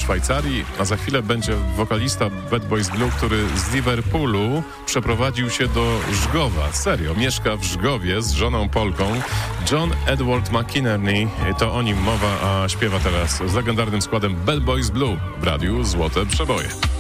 Szwajcarii, a za chwilę będzie wokalista Bad Boys Blue, który z Liverpoolu przeprowadził się do Żgowa. Serio, mieszka w Żgowie z żoną Polką. John Edward McInerney, to o nim mowa, a śpiewa teraz z legendarnym składem Bad Boys Blue w radiu Złote Przeboje.